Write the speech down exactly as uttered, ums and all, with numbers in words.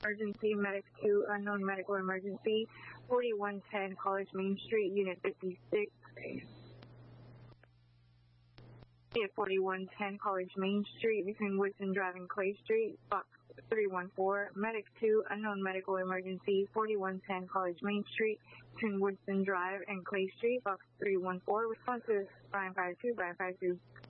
Emergency, Medic two, unknown medical emergency, forty-one ten College Main Street, Unit fifty-six. At forty-one ten College Main Street, between Woodson Drive and Clay Street, box three one four, Medic two, unknown medical emergency, forty-one ten College Main Street, between Woodson Drive and Clay Street, box three one four. Responses, Brian five two, Brian five two.